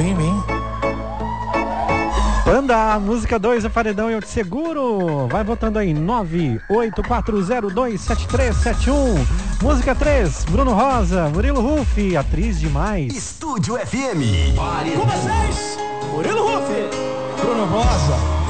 confia em mim. Banda, música 2, o Paredão Eu Te Seguro. Vai votando aí, 984027371. Música 3, Bruno Rosa, Murilo Ruff, Atriz Demais. Estúdio FM. Com vocês, Murilo Ruff, Bruno Rosa.